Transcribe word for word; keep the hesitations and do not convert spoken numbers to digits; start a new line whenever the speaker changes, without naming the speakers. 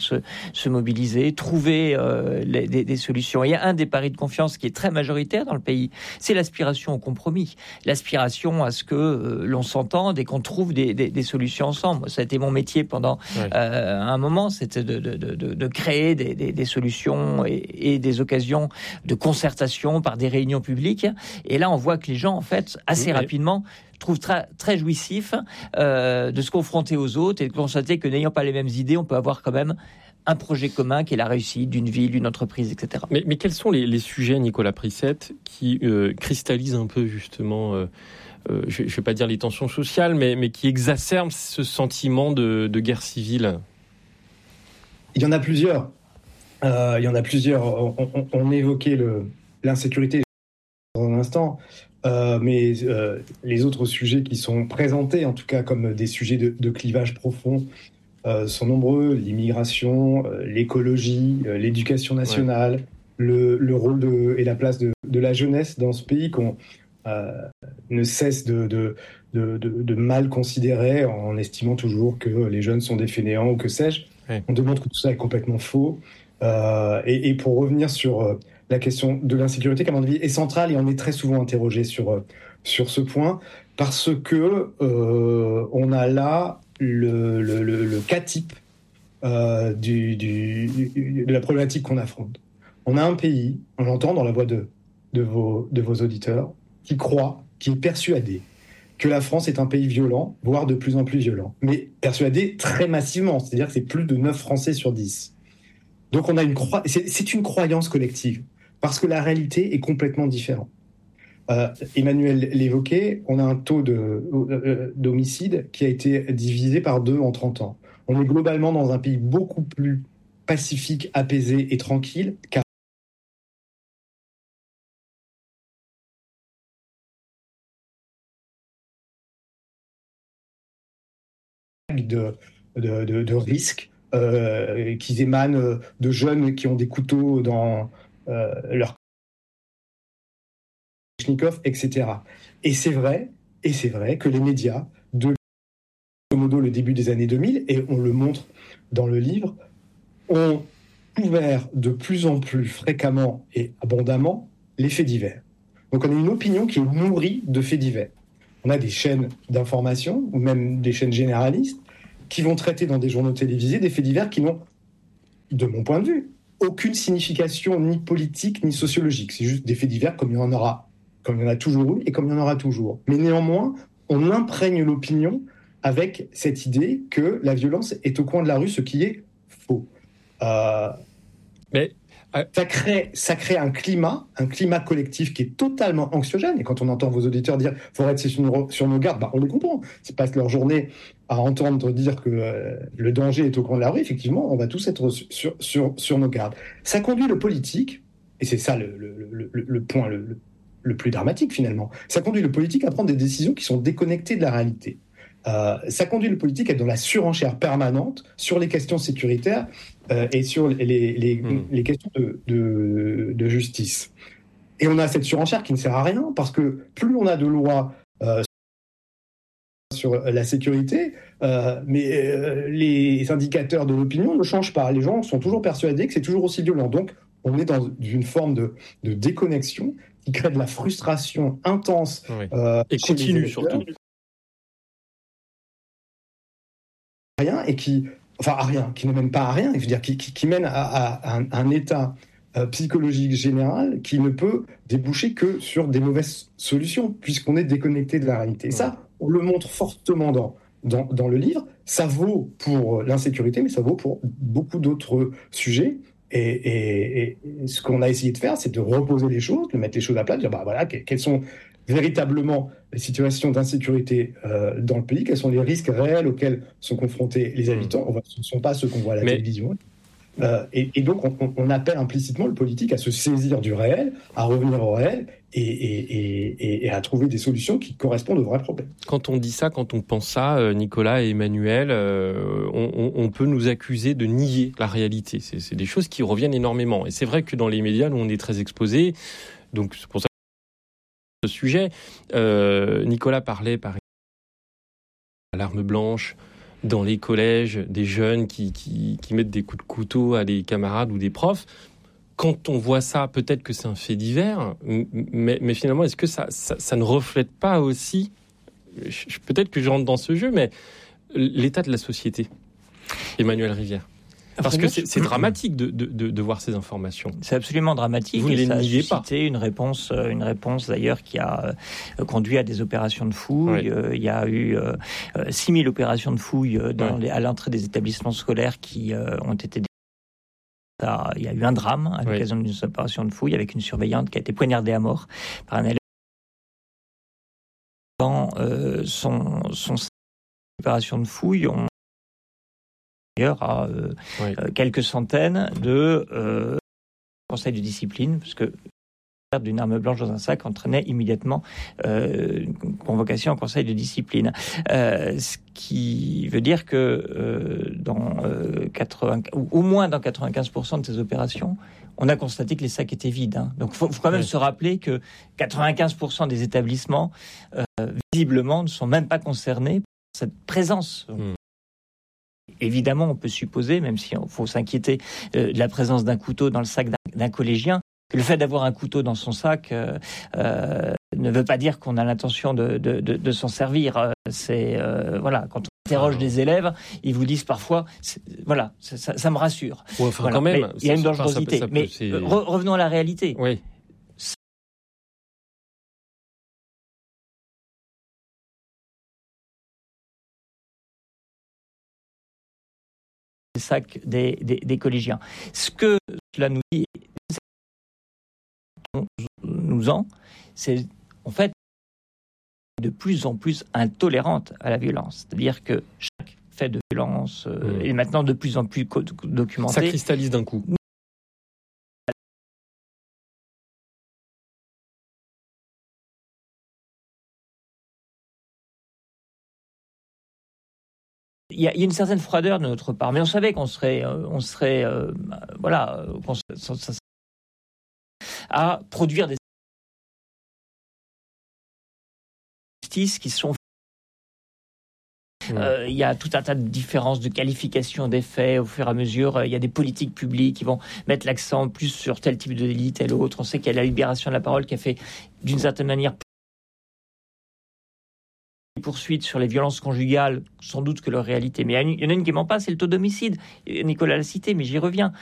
se, se mobiliser, trouver euh, les, des, des solutions. Et il y a un des paris de confiance qui est très majoritaire dans le pays, c'est l'aspiration au compromis, l'aspiration à ce que euh, l'on s'entende et qu'on trouve des, des, des solutions ensemble. Moi, ça a été mon métier pendant ouais. euh, un moment, c'était de, de, de, de créer des, des, des solutions et, et des occasions de concertation par des réunions publiques. Et là, on voit que les gens, en fait, assez oui, rapidement, trouve très, très jouissif euh, de se confronter aux autres et de constater que n'ayant pas les mêmes idées, on peut avoir quand même un projet commun qui est la réussite d'une ville, d'une entreprise, et cetera.
Mais, mais quels sont les, les sujets, Nicolas Prissette, qui euh, cristallisent un peu justement, euh, euh, je ne vais pas dire les tensions sociales, mais, mais qui exacerbent ce sentiment de, de guerre civile ?
Il y en a plusieurs. Euh, il y en a plusieurs. On, on, on évoquait le, l'insécurité dans un instant. Euh, mais euh, les autres sujets qui sont présentés, en tout cas comme des sujets de, de clivage profond, euh, sont nombreux. L'immigration, euh, l'écologie, euh, l'éducation nationale, ouais. le, le rôle de, et la place de, de la jeunesse dans ce pays qu'on euh, ne cesse de, de, de, de, de mal considérer en estimant toujours que les jeunes sont des fainéants ou que sais-je. Ouais. On demande que tout ça est complètement faux. Euh, et, et pour revenir sur... Euh, la question de l'insécurité, qui à mon avis est centrale, et on est très souvent interrogé sur, sur ce point, parce que euh, on a là le, le, le, le cas type euh, du, du, de la problématique qu'on affronte. On a un pays, on l'entend dans la voix de, de, vos, de vos auditeurs, qui croit, qui est persuadé que la France est un pays violent, voire de plus en plus violent, mais persuadé très massivement, c'est-à-dire que c'est plus de neuf Français sur dix. Donc on a une cro... c'est, c'est une croyance collective. Parce que la réalité est complètement différente. Euh, Emmanuel l'évoquait, on a un taux de, euh, d'homicide qui a été divisé par deux en trente ans. On est globalement dans un pays beaucoup plus pacifique, apaisé et tranquille qu'à de, de, de, de risques euh, qui émanent de jeunes qui ont des couteaux dans euh, leur et cetera. Et c'est vrai, et c'est vrai que les médias, de modo le début des années deux mille, et on le montre dans le livre, ont couvert de plus en plus fréquemment et abondamment les faits divers. Donc on a une opinion qui est nourrie de faits divers. On a des chaînes d'information, ou même des chaînes généralistes, qui vont traiter dans des journaux télévisés des faits divers qui n'ont, de mon point de vue, aucune signification ni politique ni sociologique. C'est juste des faits divers comme il y en aura comme il y en a toujours eu et comme il y en aura toujours. Mais néanmoins, on imprègne l'opinion avec cette idée que la violence est au coin de la rue, ce qui est faux. Euh, Mais euh... ça crée, ça crée un climat, un climat collectif qui est totalement anxiogène. Et quand on entend vos auditeurs dire « faut être sur, sur nos gardes », bah, on les comprend. Ils passent leur journée à entendre dire que euh, le danger est au coin de la rue. Effectivement, on va tous être sur, sur, sur nos gardes. Ça conduit le politique, et c'est ça le, le, le, le, le point le, le le plus dramatique finalement, ça conduit le politique à prendre des décisions qui sont déconnectées de la réalité. Euh, ça conduit le politique à être dans la surenchère permanente sur les questions sécuritaires euh, et sur les, les, mmh. les questions de, de, de justice. Et on a cette surenchère qui ne sert à rien, parce que plus on a de lois euh, sur la sécurité, euh, mais euh, les indicateurs de l'opinion ne changent pas. Les gens sont toujours persuadés que c'est toujours aussi violent. Donc on est dans une forme de, de déconnexion qui crée de la frustration intense.
Oui. Euh, et continue surtout.
Rien, et qui, enfin à rien, qui ne mène pas à rien, je veux dire, qui, qui, qui mène à, à, à un, un état euh, psychologique général qui ne peut déboucher que sur des mauvaises solutions, puisqu'on est déconnecté de la réalité. Et ça, on le montre fortement dans, dans, dans le livre. Ça vaut pour l'insécurité, mais ça vaut pour beaucoup d'autres sujets. Et, et, et ce qu'on a essayé de faire, c'est de reposer les choses, de mettre les choses à plat, de dire bah voilà, quelles sont véritablement les situations d'insécurité euh, dans le pays, quels sont les risques réels auxquels sont confrontés les habitants. Mmh. Ce ne sont pas ceux qu'on voit à la Mais... télévision. Euh, et, et donc, on, on appelle implicitement le politique à se saisir du réel, à revenir au réel et, et, et, et à trouver des solutions qui correspondent aux vrais problèmes.
Quand on dit ça, quand on pense ça, Nicolas et Emmanuel, euh, on, on peut nous accuser de nier la réalité. C'est, c'est des choses qui reviennent énormément. Et c'est vrai que dans les médias, nous, on est très exposés. Donc, c'est pour ça que ce sujet, euh, Nicolas parlait par exemple de l'arme blanche, dans les collèges des jeunes qui, qui, qui mettent des coups de couteau à des camarades ou des profs. Quand on voit ça, peut-être que c'est un fait divers, mais, mais finalement, est-ce que ça, ça, ça ne reflète pas aussi, je, peut-être que je rentre dans ce jeu, mais l'état de la société, Emmanuel Rivière? Parce que c'est, c'est dramatique de, de, de, de voir ces informations.
C'est absolument dramatique.
Vous ne les
ça
niez
a
pas.
suscité une réponse, une réponse d'ailleurs qui a euh, conduit à des opérations de fouille. Oui. Euh, il y a eu euh, six mille opérations de fouille dans oui. les, à l'entrée des établissements scolaires qui euh, ont été. Il y a eu un drame à l'occasion oui. d'une opération de fouille avec une surveillante qui a été poignardée à mort par un élève. Dans euh, son, son opération de fouille, on d'ailleurs à euh, oui. euh, quelques centaines de euh, conseils de discipline, parce que d'une arme blanche dans un sac entraînait immédiatement euh, une convocation en conseil de discipline. Euh, ce qui veut dire que euh, dans euh, quatre-vingts, ou au moins dans quatre-vingt-quinze pour cent de ces opérations, on a constaté que les sacs étaient vides. Hein. Donc il faut, faut quand même oui. se rappeler que quatre-vingt-quinze pour cent des établissements, euh, visiblement, ne sont même pas concernés par cette présence. Mmh. Évidemment, on peut supposer, même s'il faut s'inquiéter euh, de la présence d'un couteau dans le sac d'un, d'un collégien, que le fait d'avoir un couteau dans son sac euh, euh, ne veut pas dire qu'on a l'intention de, de, de, de s'en servir. C'est euh, voilà, quand on interroge des élèves, ils vous disent parfois, voilà, ça, ça, ça me rassure.
Ouais, enfin,
voilà.
quand même,
il y a une dangerosité. Ça peut, ça peut, mais re, revenons à la réalité.
Oui.
Les sacs des, des, des collégiens. Ce que cela nous dit, nous en, c'est en fait de plus en plus intolérante à la violence. C'est-à-dire que chaque fait de violence euh, mmh. est maintenant de plus en plus co- documenté.
Ça cristallise d'un coup.
Il y, a, il y a une certaine froideur de notre part, mais on savait qu'on serait, euh, on serait, euh, voilà, qu'on serait, ça, ça, à produire des justices qui sont. Il mmh. euh, y a tout un tas de différences de qualification des faits au fur et à mesure. Il euh, y a des politiques publiques qui vont mettre l'accent plus sur tel type de délit, tel autre. On sait qu'il y a la libération de la parole qui a fait, d'une certaine manière, poursuites sur les violences conjugales, sans doute que leur réalité. Mais il y en a une qui ment pas, c'est le taux d'homicide. Nicolas l'a cité, mais j'y reviens.